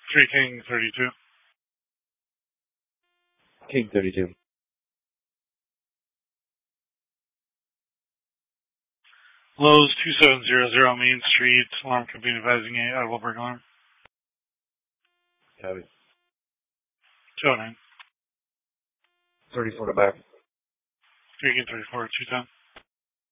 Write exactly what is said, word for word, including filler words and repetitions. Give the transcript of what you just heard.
three King thirty-two. King thirty-two. Lowe's two seven zero zero Main Street. Alarm company advising a audible burglar alarm. Copy. two oh nine. thirty-four to back. three King thirty-four, two ten.